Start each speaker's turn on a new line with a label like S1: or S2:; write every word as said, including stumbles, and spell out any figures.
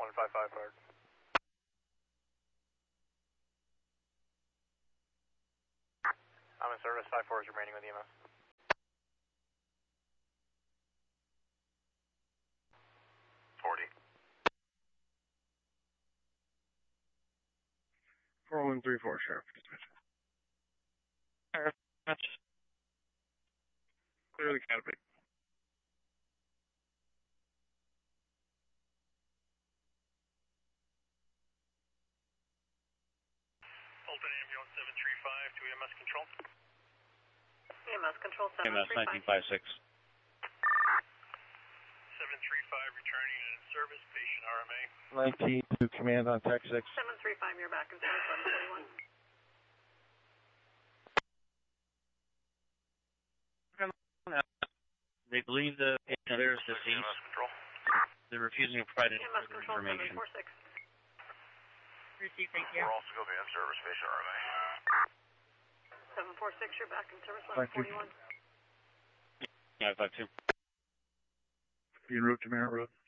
S1: one five five fired. I'm in service, five four is remaining with E M S. forty.
S2: four one three four, Sheriff.
S3: Sheriff, that's
S2: Clear the canopy.
S1: Fulton ambulance seven three five to E M S control.
S4: E M S control
S3: E M S
S4: seven three five.
S3: nineteen five six.
S1: seven three five returning in service, patient R M A.
S2: nineteen to command on tech six.
S4: seven three five, you're back in service, eleven forty-one.
S3: They believe the patient there is deceased. They're refusing to provide any
S4: E M S
S3: further
S4: control seven
S3: information.
S4: four six.
S5: Receive, thank you.
S1: We're also going to be in service, patient R M A.
S4: seven four six, you're back in service, eleven forty-one.
S3: five five two.
S2: Be en route to Merritt Road.